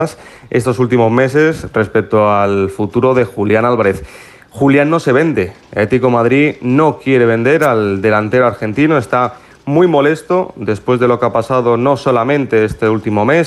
estos últimos meses respecto al futuro de Julián Álvarez. Julián no se vende. Atlético de Madrid no quiere vender al delantero argentino. Está muy molesto después de lo que ha pasado no solamente este último mes,